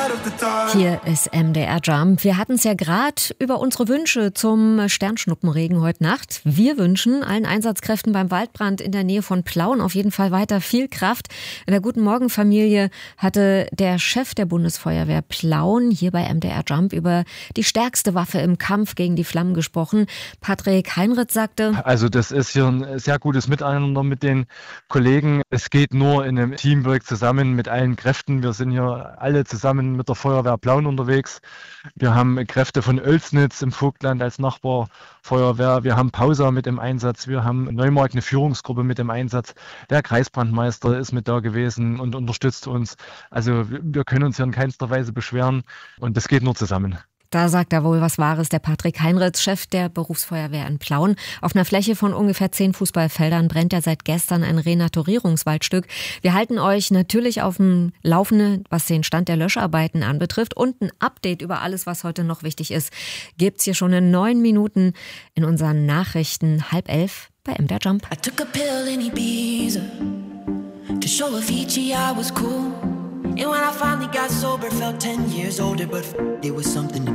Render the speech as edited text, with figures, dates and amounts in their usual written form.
Hier ist MDR Jump. Wir hatten es ja gerade über unsere Wünsche zum Sternschnuppenregen heute Nacht. Wir wünschen allen Einsatzkräften beim Waldbrand in der Nähe von Plauen auf jeden Fall weiter viel Kraft. In der Guten Morgen Familie hatte der Chef der Bundesfeuerwehr Plauen hier bei MDR Jump über die stärkste Waffe im Kampf gegen die Flammen gesprochen. Patrick Heinrich sagte: Also das ist hier ein sehr gutes Miteinander mit den Kollegen. Es geht nur in einem Teamwork zusammen mit allen Kräften. Wir sind hier alle zusammen mit der Feuerwehr Plauen unterwegs. Wir haben Kräfte von Oelsnitz im Vogtland als Nachbarfeuerwehr. Wir haben Pausa mit im Einsatz. Wir haben Neumarkt eine Führungsgruppe mit im Einsatz. Der Kreisbrandmeister ist mit da gewesen und unterstützt uns. Also wir können uns hier in keinster Weise beschweren und das geht nur zusammen. Da sagt er wohl was Wahres, der Patrick Heinrich, Chef der Berufsfeuerwehr in Plauen. Auf einer Fläche von ungefähr 10 Fußballfeldern brennt ja seit gestern ein Renaturierungswaldstück. Wir halten euch natürlich auf dem Laufenden, was den Stand der Löscharbeiten anbetrifft. Und ein Update über alles, was heute noch wichtig ist, gibt's hier schon in 9 Minuten in unseren Nachrichten 10:30 bei MDR Jump. I took a pill in Ibiza to show Avicii I was cool. And when I finally got sober, felt 10 years older, but it was something